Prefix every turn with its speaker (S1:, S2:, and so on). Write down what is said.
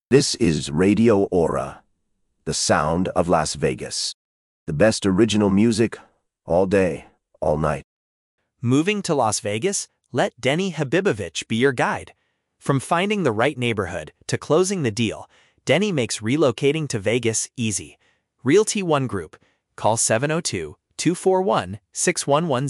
S1: This is Radio Aura, the sound of Las Vegas. The best original music, all day, all night.
S2: Moving to Las Vegas? Let Denny Habibovich be your guide. From finding the right neighborhood to closing the deal, Denny makes relocating to Vegas easy. Realty One Group. Call 702-241-6110.